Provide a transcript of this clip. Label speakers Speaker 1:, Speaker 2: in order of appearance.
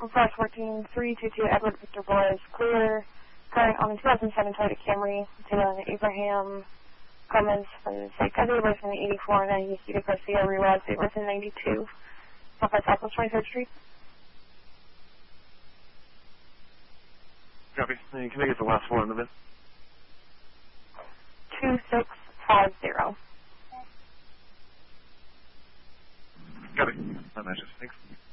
Speaker 1: Request 14322 Edward Victor Boy is clear. Current on the 2007 Toyota Camry to Abraham Cummins from the State Country, version 84, and then you to Garcia Reroute, version 92. Southwest Southwest 23rd Street.
Speaker 2: Copy. And you can make it the last four on the VIN.
Speaker 1: 2650.
Speaker 2: Copy. That matches. Thanks.